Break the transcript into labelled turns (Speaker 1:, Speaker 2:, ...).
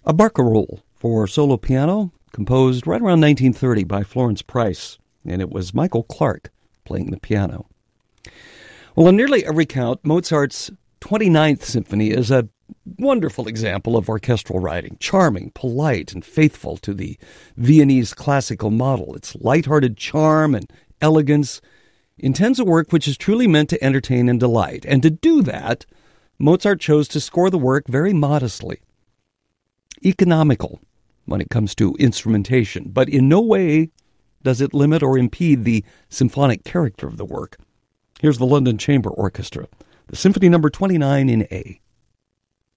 Speaker 1: A barcarolle for solo piano, composed right around 1930 by Florence Price, and it was Michael Clark playing the piano. Well, on nearly every count, Mozart's 29th Symphony is a wonderful example of orchestral writing, charming, polite, and faithful to the Viennese classical model. Its lighthearted charm and elegance intends a work which is truly meant to entertain and delight. And to do that, Mozart chose to score the work very modestly, economical when it comes to instrumentation, but in no way does it limit or impede the symphonic character of the work. Here's the London Chamber Orchestra, the Symphony No. 29 in A.